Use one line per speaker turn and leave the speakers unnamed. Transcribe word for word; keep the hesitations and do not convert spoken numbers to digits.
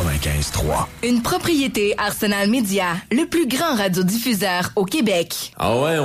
quatre-vingt-quinze trois.
Une propriété Arsenal Média, le plus grand radiodiffuseur au Québec.
Ah ouais,